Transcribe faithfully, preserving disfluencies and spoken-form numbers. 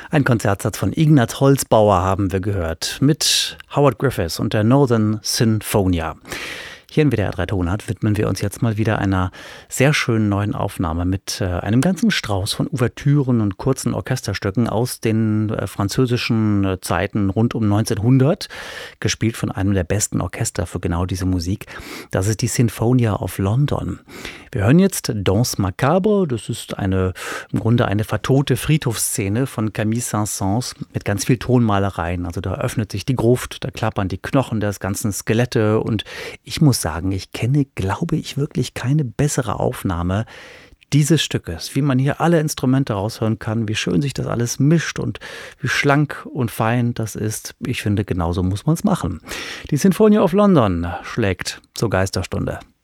Ein Konzertsatz von Ignaz Holzbauer haben wir gehört mit Howard Griffiths und der Northern Sinfonia. Hier in W D R drei Tonart widmen wir uns jetzt mal wieder einer sehr schönen neuen Aufnahme mit äh, einem ganzen Strauß von Ouvertüren und kurzen Orchesterstücken aus den äh, französischen äh, Zeiten rund um neunzehnhundert, gespielt von einem der besten Orchester für genau diese Musik. Das ist die Sinfonia of London. Wir hören jetzt Danse Macabre, das ist eine, im Grunde eine vertonte Friedhofsszene von Camille Saint-Saëns mit ganz viel Tonmalereien. Also da öffnet sich die Gruft, da klappern die Knochen des ganzen Skelette und ich muss sagen, ich kenne, glaube ich, wirklich keine bessere Aufnahme dieses Stückes, wie man hier alle Instrumente raushören kann, wie schön sich das alles mischt und wie schlank und fein das ist. Ich finde, genauso muss man es machen. Die Sinfonia of London schlägt zur Geisterstunde.